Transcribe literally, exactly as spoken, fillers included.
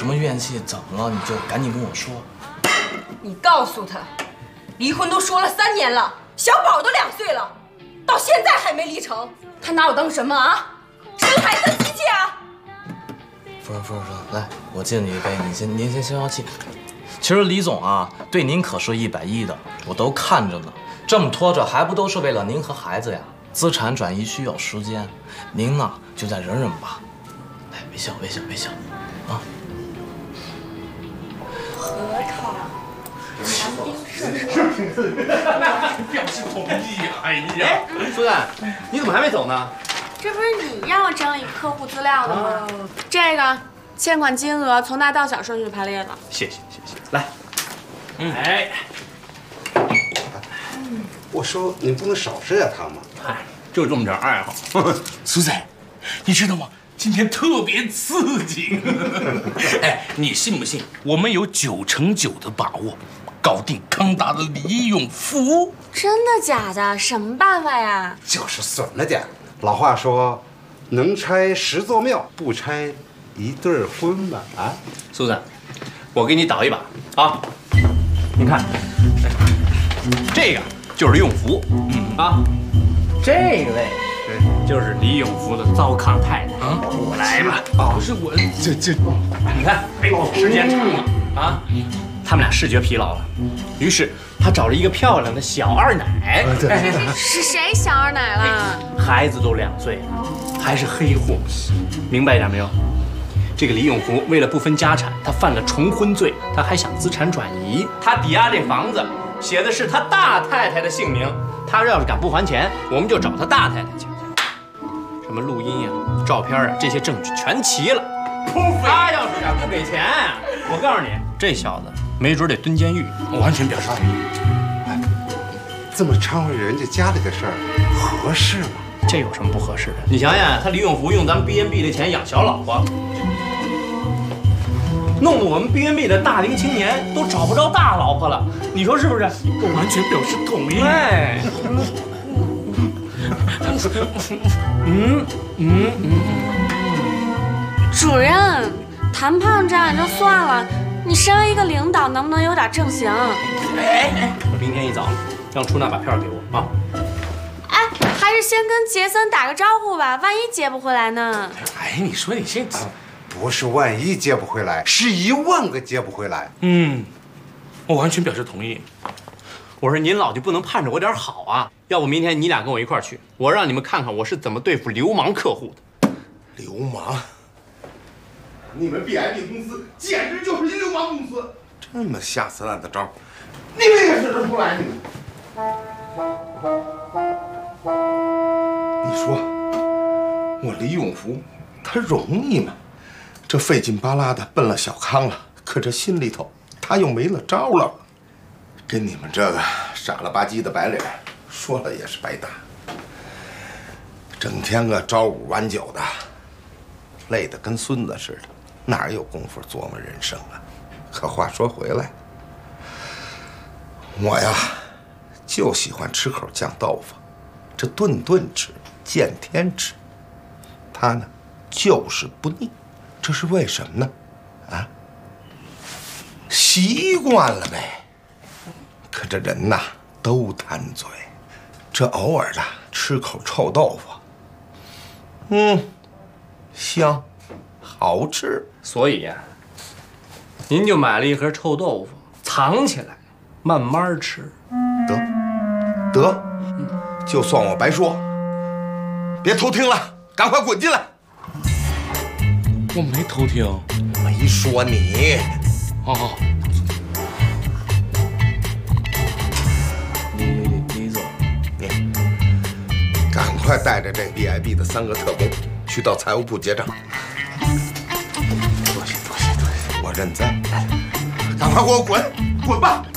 什么怨气，怎么了你就赶紧跟我说。 你告诉他，离婚都说了三年了，小宝都两岁了，到现在还没离成，他拿我当什么啊？生孩子的机器啊！ 夫人，夫人，夫人，来，我敬你一杯，你先，您先消消气。其实李总啊，对您可是一百亿的，我都看着呢。这么拖着，还不都是为了您和孩子呀？资产转移需要时间，您呢就再忍忍吧。来，微笑，微笑，微笑，啊！ 核桃，寒冰射手， 表示同意呀！哎呀， 哎，苏蛋，你怎么还没走呢？ 这不是你让我整理客户资料的吗？啊、这个欠款金额从大到小顺序排列的。 谢谢谢谢，来，嗯，哎， 我说你不能少吃点糖吗？ 嗨，就这么点爱好。 苏仔，你知道吗？今天特别刺激。哎，你信不信？我们有九成九的把握，搞定康达的李永福。 真的假的？什么办法呀？ 就是损了点。老话说，能拆十座庙，不拆一对婚嘛。啊， 苏子，我给你导一把啊！你看，这个就是李永福，嗯啊，这位就是李永福的糟糠太太。啊，我来吧。 不是我，这这， 你看，哎，时间长了啊，他们俩视觉疲劳了，于是他找了一个漂亮的小二奶。 是谁小二奶了？ 孩子都两岁了，还是黑户，明白一点没有？这个李永福为了不分家产，他犯了重婚罪，他还想资产转移。他抵押这房子写的是他大太太的姓名，他要是敢不还钱，我们就找他大太太去。什么录音呀、啊、照片啊，这些证据全齐了。他要是敢不给钱，我告诉你，这小子没准得蹲监狱。 我完全表示同意。 哎，这么掺和人家家里的事儿，合适吗？ 这有什么不合适的？你想想，他李永福用咱们 B N B 的钱养小老婆，弄得我们 B N B 的大龄青年都找不着大老婆了，你说是不是？ 我完全表示同意。 哎，嗯嗯嗯， 主任，谈判这样也就算了，你身为一个领导，能不能有点正形？ 哎哎，明天一早让出纳把票给我啊。 哎，还是先跟杰森打个招呼吧，万一接不回来呢？ 哎，你说你先， 不是万一接不回来，是一万个接不回来。 嗯，我完全表示同意。 我说您老就不能盼着我点好啊？要不明天你俩跟我一块儿去，我让你们看看我是怎么对付流氓客户的。 流氓？你们 B I B 公司简直就是一流氓公司！这么下三滥的招，你们也使得出来？你们？你说我李永福他容易吗？这费劲巴拉的奔了小康了，可这心里头他又没了招了。跟你们这个傻了吧唧的白脸说了也是白搭，整天个朝五晚九的，累得跟孙子似的，哪有功夫琢磨人生啊？可话说回来，我呀就喜欢吃口酱豆腐，这顿顿吃，见天吃。他呢就是不腻，这是为什么呢？啊，习惯了呗。可这人呐都贪嘴，这偶尔的吃口臭豆腐，嗯，香，好吃。 所以呀、啊，您就买了一盒臭豆腐，藏起来，慢慢吃。 得，得，就算我白说，别偷听了，赶快滚进来。 我没偷听， 没说你。 好好。 赶快带着这 B I B 的三个特工去到财务部结账。多谢多谢多谢，我认栽。赶快给我滚，滚吧！